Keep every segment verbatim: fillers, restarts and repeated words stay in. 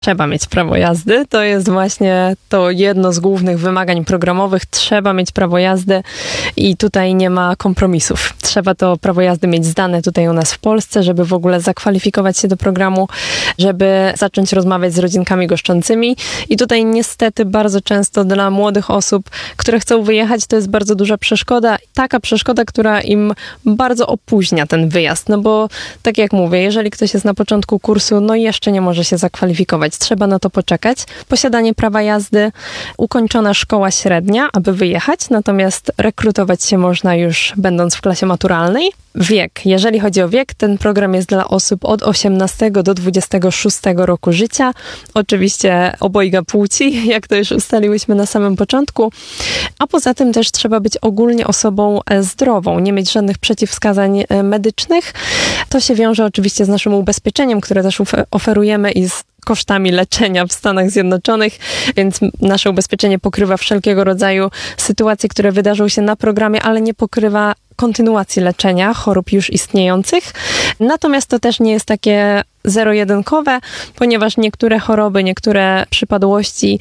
Trzeba mieć prawo jazdy. To jest właśnie to jedno z głównych wymagań programowych. Trzeba mieć prawo jazdy i tutaj nie ma kompromisów. Trzeba to prawo jazdy mieć zdane tutaj u nas w Polsce, żeby w ogóle zakwalifikować się do programu, żeby zacząć rozmawiać z rodzinkami goszczącymi. I tutaj niestety bardzo często dla młodych osób, które chcą wyjechać, to jest bardzo duża przeszkoda. Taka przeszkoda, która im bardzo opóźnia ten wyjazd. No bo tak jak mówię, jeżeli ktoś jest na początku kursu, no jeszcze nie może się zakwalifikować. Trzeba na to poczekać. Posiadanie prawa jazdy, ukończona szkoła średnia, aby wyjechać, natomiast rekrutować się można już będąc w klasie maturalnej. Wiek. Jeżeli chodzi o wiek, ten program jest dla osób od osiemnastego do dwudziestego szóstego roku życia. Oczywiście obojga płci, jak to już ustaliłyśmy na samym początku. A poza tym też trzeba być ogólnie osobą zdrową, nie mieć żadnych przeciwwskazań medycznych. To się wiąże oczywiście z naszym ubezpieczeniem, które też oferujemy i z kosztami leczenia w Stanach Zjednoczonych, więc nasze ubezpieczenie pokrywa wszelkiego rodzaju sytuacje, które wydarzą się na programie, ale nie pokrywa kontynuacji leczenia chorób już istniejących. Natomiast to też nie jest takie zero-jedynkowe, ponieważ niektóre choroby, niektóre przypadłości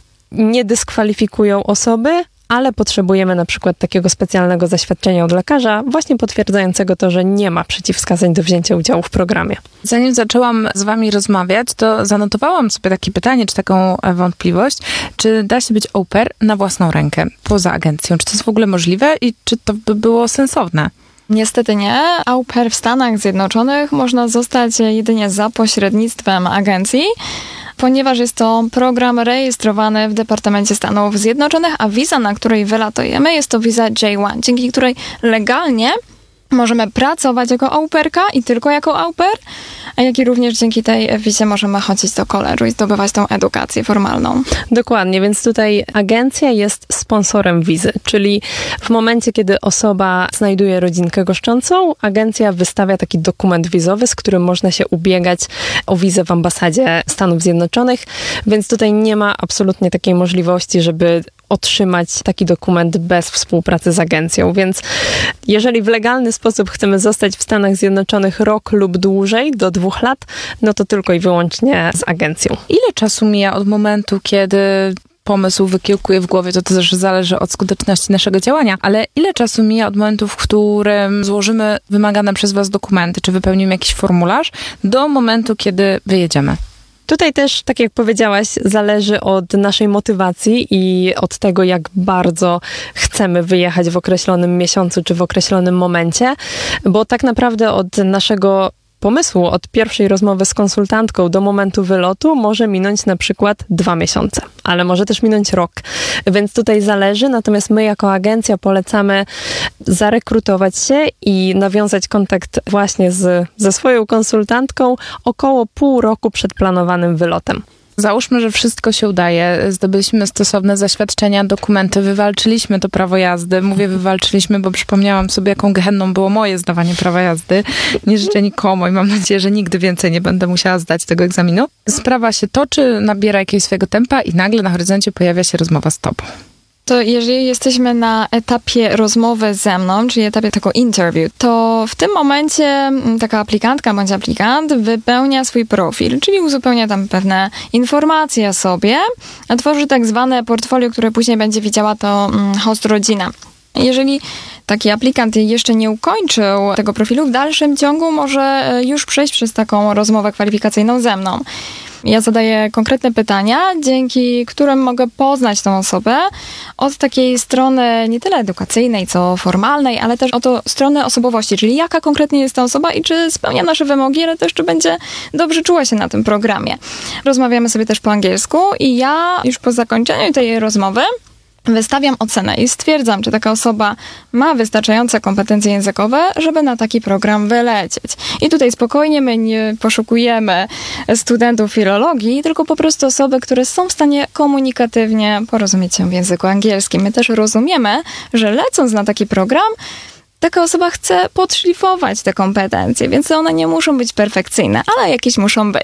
nie dyskwalifikują osoby, ale potrzebujemy na przykład takiego specjalnego zaświadczenia od lekarza, właśnie potwierdzającego to, że nie ma przeciwwskazań do wzięcia udziału w programie. Zanim zaczęłam z wami rozmawiać, to zanotowałam sobie takie pytanie, czy taką wątpliwość, czy da się być au pair na własną rękę, poza agencją? Czy to jest w ogóle możliwe i czy to by było sensowne? Niestety nie. Au pair w Stanach Zjednoczonych można zostać jedynie za pośrednictwem agencji, ponieważ jest to program rejestrowany w Departamencie Stanów Zjednoczonych, a wiza, na której wylatujemy, jest to wiza J jeden, dzięki której legalnie możemy pracować jako au pairka i tylko jako au pair, a jak i również dzięki tej wizie możemy chodzić do koledżu i zdobywać tą edukację formalną. Dokładnie, więc tutaj agencja jest sponsorem wizy, czyli w momencie, kiedy osoba znajduje rodzinkę goszczącą, agencja wystawia taki dokument wizowy, z którym można się ubiegać o wizę w ambasadzie Stanów Zjednoczonych, więc tutaj nie ma absolutnie takiej możliwości, żeby otrzymać taki dokument bez współpracy z agencją, więc jeżeli w legalny sposób chcemy zostać w Stanach Zjednoczonych rok lub dłużej, do dwóch lat, no to tylko i wyłącznie z agencją. Ile czasu mija od momentu, kiedy pomysł wykiełkuje w głowie, to też zależy od skuteczności naszego działania, ale ile czasu mija od momentu, w którym złożymy wymagane przez was dokumenty, czy wypełnimy jakiś formularz, do momentu, kiedy wyjedziemy? Tutaj też, tak jak powiedziałaś, zależy od naszej motywacji i od tego, jak bardzo chcemy wyjechać w określonym miesiącu czy w określonym momencie, bo tak naprawdę od naszego pomysłu, od pierwszej rozmowy z konsultantką do momentu wylotu może minąć na przykład dwa miesiące, ale może też minąć rok. Więc tutaj zależy, natomiast my jako agencja polecamy zarekrutować się i nawiązać kontakt właśnie z, ze swoją konsultantką około pół roku przed planowanym wylotem. Załóżmy, że wszystko się udaje. Zdobyliśmy stosowne zaświadczenia, dokumenty, wywalczyliśmy to prawo jazdy. Mówię wywalczyliśmy, bo przypomniałam sobie, jaką gehenną było moje zdawanie prawa jazdy. Nie życzę nikomu i mam nadzieję, że nigdy więcej nie będę musiała zdać tego egzaminu. Sprawa się toczy, nabiera jakiegoś swojego tempa i nagle na horyzoncie pojawia się rozmowa z tobą. To jeżeli jesteśmy na etapie rozmowy ze mną, czyli etapie tego interview, to w tym momencie taka aplikantka bądź aplikant wypełnia swój profil, czyli uzupełnia tam pewne informacje o sobie, a tworzy tak zwane portfolio, które później będzie widziała to host rodzina. Jeżeli taki aplikant jeszcze nie ukończył tego profilu, w dalszym ciągu może już przejść przez taką rozmowę kwalifikacyjną ze mną. Ja zadaję konkretne pytania, dzięki którym mogę poznać tą osobę od takiej strony nie tyle edukacyjnej, co formalnej, ale też od strony osobowości, czyli jaka konkretnie jest ta osoba i czy spełnia nasze wymogi, ale też czy będzie dobrze czuła się na tym programie. Rozmawiamy sobie też po angielsku i ja już po zakończeniu tej rozmowy wystawiam ocenę i stwierdzam, czy taka osoba ma wystarczające kompetencje językowe, żeby na taki program wylecieć. I tutaj spokojnie my nie poszukujemy studentów filologii, tylko po prostu osoby, które są w stanie komunikatywnie porozumieć się w języku angielskim. My też rozumiemy, że lecąc na taki program, taka osoba chce podszlifować te kompetencje, więc one nie muszą być perfekcyjne, ale jakieś muszą być.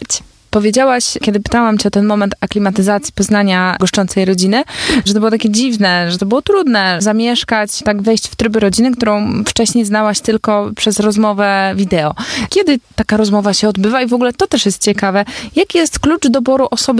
Powiedziałaś, kiedy pytałam cię o ten moment aklimatyzacji, poznania goszczącej rodziny, że to było takie dziwne, że to było trudne zamieszkać, tak wejść w tryby rodziny, którą wcześniej znałaś tylko przez rozmowę wideo. Kiedy taka rozmowa się odbywa i w ogóle to też jest ciekawe, jaki jest klucz doboru osoby